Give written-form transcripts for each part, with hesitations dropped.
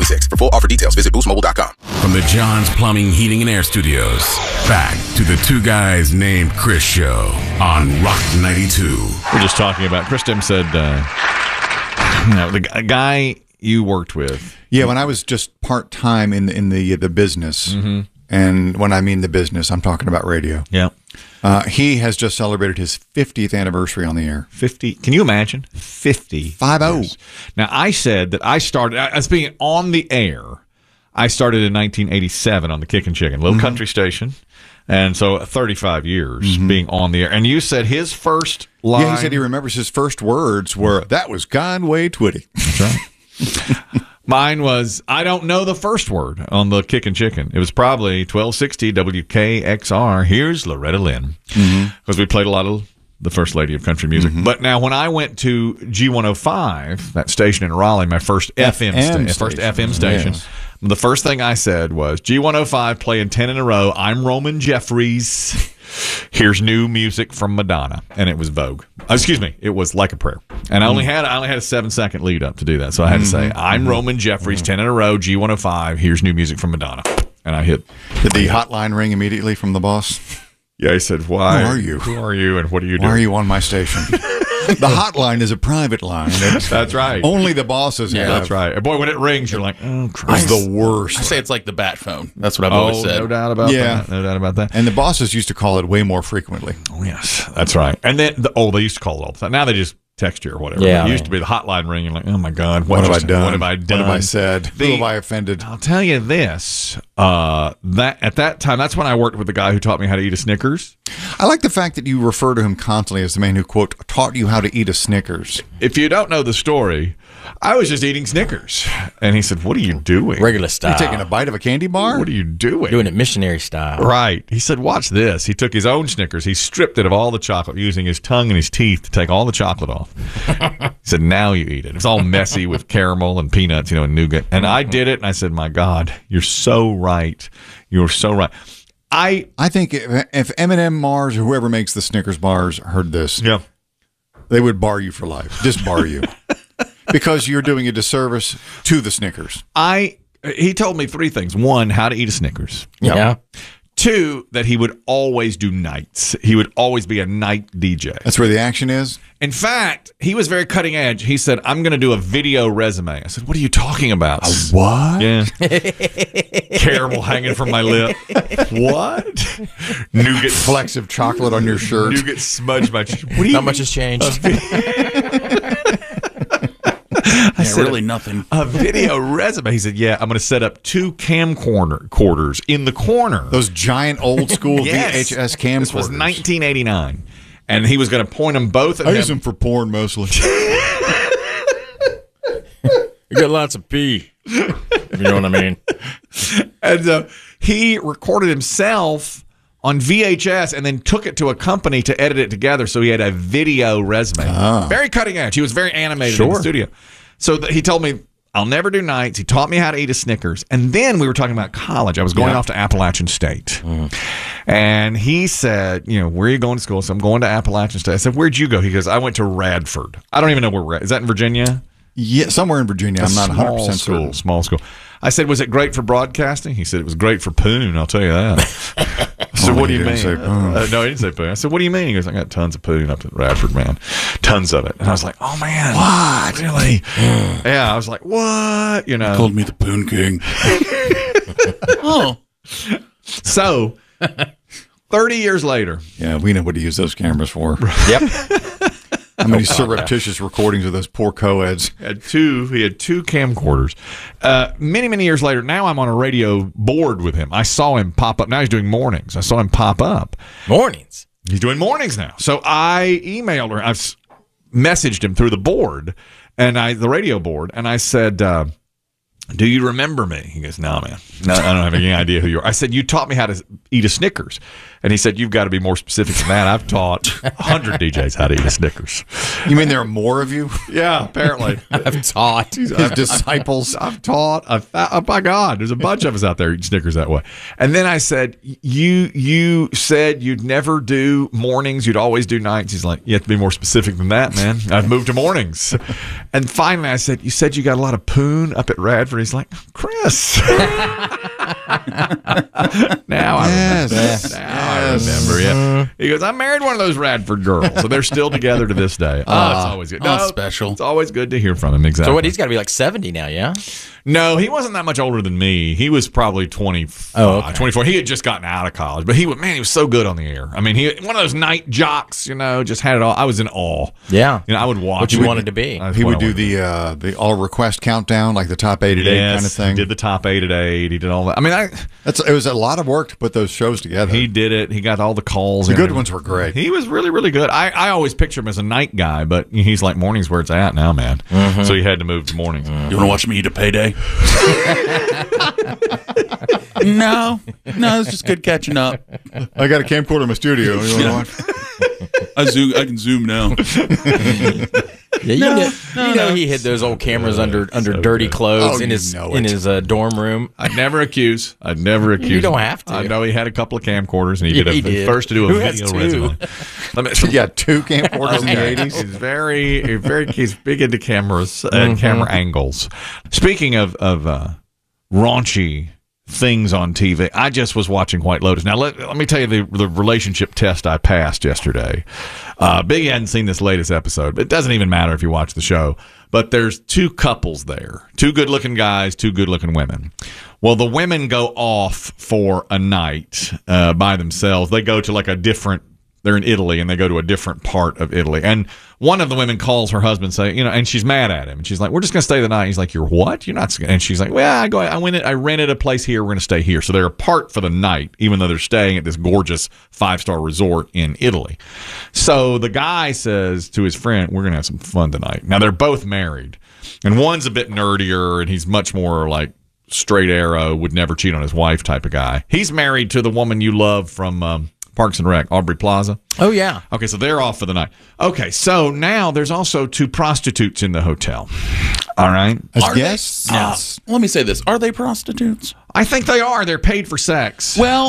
2026. For full offer details, visit boostmobile.com. From the John's Plumbing, Heating, and Air Studios, back to the Two Guys Named Chris show on Rock 92. We're just talking about, Chris Tim said, the guy you worked with. Yeah, when I was just part-time in the business, and when I mean the business, I'm talking about radio. Yeah. He has just celebrated his 50th anniversary on the air. 50. Can you imagine? 50. 50. Yes. Now, I said that I started, as being on the air, I started in 1987 on the Kick and Chicken, little country station. And so 35 years being on the air. And you said his first line. Yeah, he said he remembers his first words were, "That was Conway Twitty." That's right. Mine was, I don't know the first word on the Kick and Chicken. It was probably 1260 WKXR. Here's Loretta Lynn. Because we played a lot of the First Lady of Country Music. But now when I went to G105, that station in Raleigh, my first FM station, yes. The first thing I said was, G105 playing 10 in a row. I'm Roman Jeffries. Here's new music from Madonna, and it was Vogue. Excuse me, it was Like a Prayer, and I only had a 7-second lead up to do that, so I had to say, "I'm Roman Jeffries, 10 in a row, G105. Here's new music from Madonna," and I hit. Did the hotline ring immediately from the boss? Yeah, he said, "Why? Who are you? Who are you? And what are you doing? Why are you on my station?" The hotline is a private line. That's right. Only the bosses have. That's right. And boy, when it rings, you're like, "Oh, Christ." It's the worst. I say it's like the bat phone. That's what I've always said. No doubt about that. No doubt about that. And the bosses used to call it way more frequently. Oh, yes. That's right. And then, they used to call it all the time. Now they just text you or whatever. Yeah, it used to be the hotline ring. You're like, oh, my God. What have I done? What have I done? What have I said? Who have I offended? I'll tell you this. That at that time, that's when I worked with the guy who taught me how to eat a Snickers. I like the fact that you refer to him constantly as the man who, quote, taught you how to eat a Snickers. If you don't know the story, I was just eating Snickers. And he said, what are you doing? Regular style. You taking a bite of a candy bar? What are you doing? Doing it missionary style. Right. He said, watch this. He took his own Snickers. He stripped it of all the chocolate using his tongue and his teeth to take all the chocolate off. He said, now you eat it. It's all messy with caramel and peanuts, and nougat. And I did it, and I said, my God, you're so right. You're so right. I think if M&M Mars or whoever makes the Snickers bars heard this, yeah, they would bar you for life. Just bar you. Because you're doing a disservice to the Snickers. He told me 3 things. 1, how to eat a Snickers. Yeah. 2, that he would always do nights. He would always be a night DJ. That's where the action is? In fact, he was very cutting edge. He said, I'm going to do a video resume. I said, what are you talking about? What? Yeah. Caramel hanging from my lip. What? Nougat. Flecks of chocolate on your shirt. Nougat smudged my cheek. What do you Not much has changed. I said, really nothing. A video resume. He said, yeah, I'm going to set up 2 camcorders in the corner. Those giant old school Yes. VHS camcorders. This was 1989. And he was going to point them both at I him. use them for porn mostly. You got lots of pee. If you know what I mean. And he recorded himself on VHS and then took it to a company to edit it together, so he had a video resume. Very cutting edge. He was very animated in the studio. So he told me, I'll never do nights. He taught me how to eat a Snickers. And then we were talking about college. I was going off to Appalachian State. And he said, where are you going to school? So I'm going to Appalachian State. I said, where'd you go? He goes, I went to Radford. I don't even know where is that in Virginia? Yeah, somewhere in Virginia. I'm not 100% certain. Small school. I said, was it great for broadcasting? He said, it was great for poon, I'll tell you that. I said, what do you mean? No, he didn't say poon. I said, what do you mean? He goes, I got tons of poon up at Radford, man. Tons of it. And I was like, oh, man. What? Really? Yeah, I was like, what? He called me the Poon King. Oh. So, 30 years later. Yeah, we know what to use those cameras for. Yep. How many surreptitious recordings of those poor co-eds? He had two camcorders. Many, many years later, now I'm on a radio board with him. I saw him pop up. Now he's doing mornings. I saw him pop up. Mornings? He's doing mornings now. So I emailed her. I've messaged him through the board, the radio board, and I said, do you remember me? He goes, no, man. No, I don't have any idea who you are. I said, you taught me how to eat a Snickers. And he said, you've got to be more specific than that. I've taught 100 DJs how to eat a Snickers. You mean there are more of you? Yeah, apparently. I've taught. His disciples. I've taught. Oh, my God, there's a bunch of us out there eating Snickers that way. And then I said, you said you'd never do mornings. You'd always do nights. He's like, you have to be more specific than that, man. I've moved to mornings. And finally I said, you said you got a lot of poon up at Radford. Bradford. He's like, Chris. Now I remember. Yeah. He goes, I married one of those Radford girls, so they're still together to this day. It's always good. Special. It's always good to hear from him. Exactly. So what? He's got to be like 70 now, yeah? No, he wasn't that much older than me. He was probably 25, Oh, okay. 24. He had just gotten out of college, but he was so good on the air. I mean, he one of those night jocks, just had it all. I was in awe. Yeah. I would watch. What you wanted to be. That's He what would I do wanted the all request countdown, like the top 8 at 8 kind of thing. He did the top 8 at 8. He did all that. I mean, It was a lot of work to put those shows together. he did it. He got all the calls. The and good everything. ones were great. He was really, really good. I always picture him as a night guy, but he's like mornings where it's at now, man. So he had to move to mornings. You want to watch me eat a payday? No, it's just good catching up. I got a camcorder in my studio. You want to watch? I can zoom now. Yeah, you know he hid those old cameras under dirty clothes Oh, in you his know in it. his dorm room. I'd never accuse. You don't have to. I know he had a couple of camcorders, and he Yeah, did he did. first to do a Who has video two? resume. Yeah, 2 camcorders in the Okay. 80s. He's big into cameras and camera angles. Speaking of raunchy things on TV, I just was watching White Lotus. Now let me tell you the relationship test I passed yesterday. Biggie hadn't seen this latest episode, but it doesn't even matter if you watch the show. But there's 2 couples there, 2 good-looking guys, 2 good-looking women. Well, the women go off for a night by themselves. They go to like a different. They're in Italy, and they go to a different part of Italy. And one of the women calls her husband, and she's mad at him. And she's like, "We're just going to stay the night." He's like, "You're what? You're not?" And she's like, "Well, I rented a place here. We're going to stay here." So they're apart for the night, even though they're staying at this gorgeous 5-star resort in Italy. So the guy says to his friend, "We're going to have some fun tonight." Now they're both married, and one's a bit nerdier, and he's much more like straight arrow, would never cheat on his wife type of guy. He's married to the woman you love from Parks and Rec, Aubrey Plaza. Oh yeah. Okay, so they're off for the night. Okay, so now there's also 2 prostitutes in the hotel. All right. As guests? Yes. Let me say this: are they prostitutes? I think they are. They're paid for sex. Well,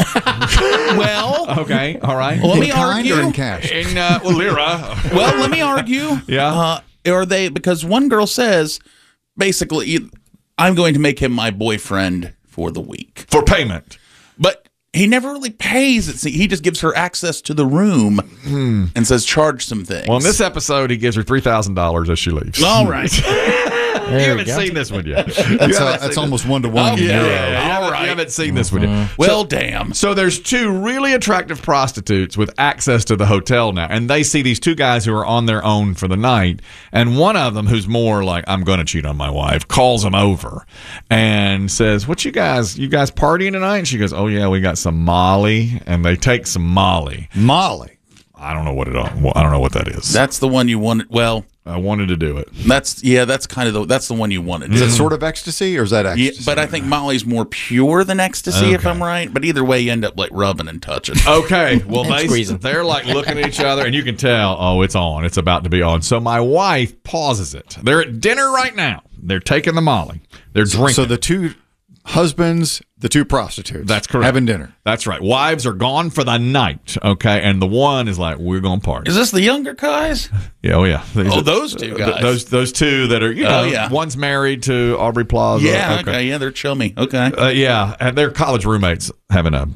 Okay, all right. let me In kind argue. or in cash? In lira. Well, let me argue. Yeah. Are they? Because one girl says, basically, I'm going to make him my boyfriend for the week, For payment. but he never really pays it. He just gives her access to the room and says charge some things. Well, in this episode, he gives her $3,000 as she leaves. all right. You haven't seen this one yet. That's almost 1-to-1. You haven't seen this one yet. Well, damn. So there's 2 really attractive prostitutes with access to the hotel now, and they see these 2 guys who are on their own for the night, and one of them, who's more like, I'm going to cheat on my wife, calls them over and says, "What you guys partying tonight?" And she goes, "Oh yeah, we got some Molly," and they take some Molly. Molly. I don't know what that is. That's the one you wanted. Well, I wanted to do it. that's kind of that's the one you wanted. Is that sort of ecstasy, or is that Yeah, ecstasy? but I think Molly's more pure than ecstasy, if I'm right. But either way, you end up like rubbing and touching. Okay, well, squeezing. they're like looking at each other, and you can tell, oh, it's on. It's about to be on. So my wife pauses it. They're at dinner right now. They're taking the Molly. They're drinking. So the 2 husbands, the 2 prostitutes. That's correct. Having dinner. That's right. Wives are gone for the night, okay? And the one is like, we're going to party. Is this the younger guys? Yeah, oh, yeah. Oh, those 2 guys. Those 2 that are, yeah. One's married to Aubrey Plaza. Yeah. Okay. Yeah, they're chummy. Okay. Yeah, and they're college roommates having a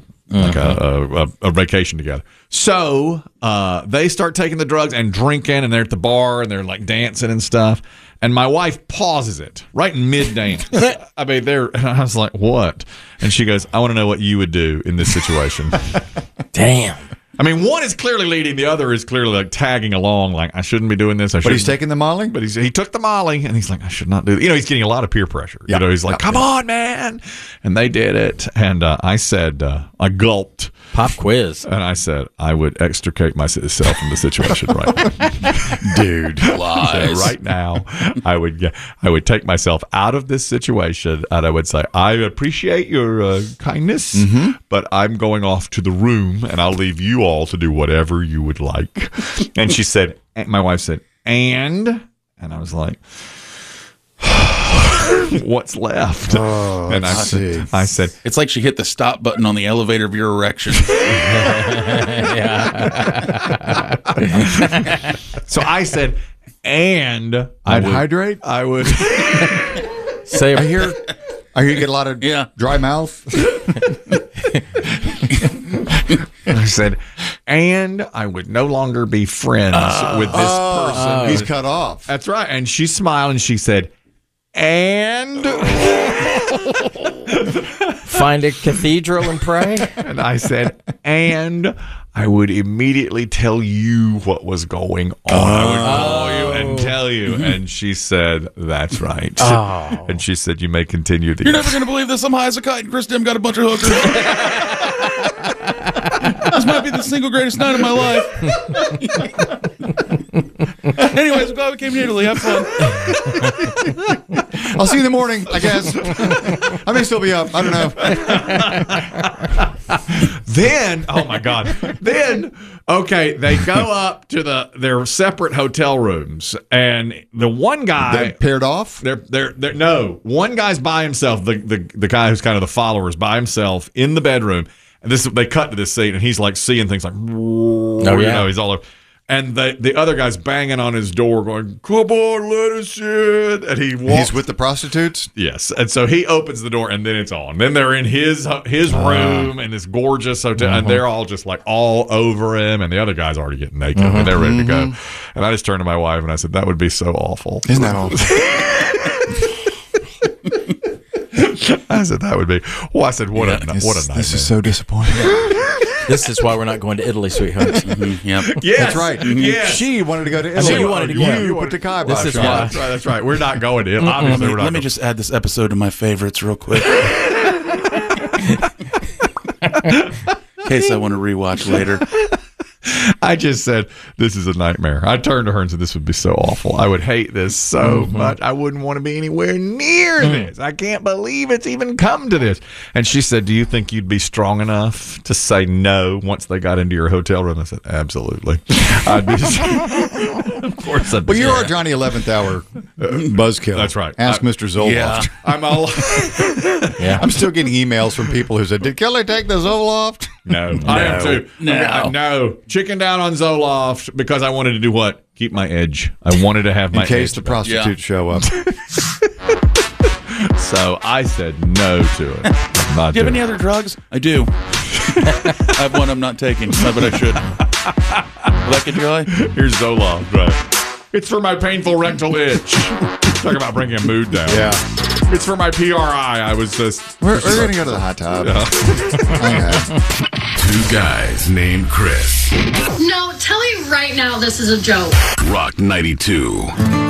vacation together. So they start taking the drugs and drinking, and they're at the bar, and they're like dancing and stuff. And my wife pauses it right in mid-dance. I mean, and I was like, "What?" And she goes, "I want to know what you would do in this situation." Damn. I mean, one is clearly leading, the other is clearly like tagging along, like, I shouldn't be doing this. But he's taking the Molly? But he took the Molly, and he's like, I should not do this. He's getting a lot of peer pressure. Yeah. He's like, come on, man. And they did it. And I said, I gulped. Pop quiz. And I said, I would extricate myself from the situation right now. Dude. Lies. Right now, I would take myself out of this situation, and I would say, I appreciate your kindness, but I'm going off to the room, and I'll leave you all to do whatever you would like. And she said, my wife said, and I was like, what's left? And I said, It's like she hit the stop button on the elevator of your erection. so I said, and I'd hydrate? I would. Say I hear Are you going to get a lot of dry mouth? I said, and I would no longer be friends with this person. He's cut off. That's right. And she smiled and she said, and Find a cathedral and pray. and I said, and I would immediately tell you what was going on. I would call you and tell you. And she said, that's right. And she said, you may continue the You're never going to believe this. I'm high as a kite, and Chris Dim got a bunch of hookers. This might be the single greatest night of my life. Anyways, I'm glad we came to Italy. Have fun. I'll see you in the morning, I guess. I may still be up. I don't know. Then, oh my God. Then, okay, they go up to their separate hotel rooms, and the one guy They're paired off? no, one guy's by himself. The guy who's kind of the follower is by himself in the bedroom. And they cut to this scene, and he's like seeing things like, he's all over. And the other guy's banging on his door, going, "Come on, let us in." And he's with the prostitutes. Yes, and so he opens the door, and then it's on. Then they're in his room in this gorgeous hotel, and they're all just like all over him. And the other guy's already getting naked, and they're ready to go. And I just turned to my wife and I said, "That would be so awful." Isn't that awful? I said that would be. Well, I said, what a nightmare. This is so disappointing. This is why we're not going to Italy, sweetheart. Yes, That's right. Yes. She wanted to go to Italy. So you wanted to go. You put the kibosh. This is on why. it. That's right. We're not going to. Obviously, we're not. Let me just add this episode to my favorites real quick. In case I want to rewatch later. I just said, this is a nightmare. I turned to her and said, this would be so awful. I would hate this so much. I wouldn't want to be anywhere near this. I can't believe it's even come to this. And she said, do you think you'd be strong enough to say no once they got into your hotel room? I said, absolutely. I'd be of course I'd be. Well, you're our Johnny 11th hour buzzkill. That's right. Ask Mr. Zoloft. Yeah. I'm all. I'm still getting emails from people who said, did Kelly take the Zoloft? No. I am too. No. No. Chicken down on Zoloft because I wanted to do what? Keep my edge. I wanted to have my In case edge the back. prostitutes show up. So I said no to it. I'm not Do you have doing any other drugs? I do. I have one I'm not taking, but I should. Will that get you high? Here's Zoloft, right? It's for my painful rectal itch. Talk about bringing a mood down. Yeah. It's for my PRI. I was just. We're going to go to the hot tub. Okay. Two guys named Chris. No, tell me right now this is a joke. Rock 92.